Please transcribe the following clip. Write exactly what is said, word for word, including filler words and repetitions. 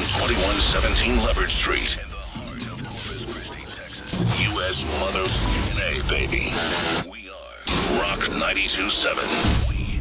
twenty-one seventeen Leopard Street. U S mother A, baby. We are Rock ninety-two point seven.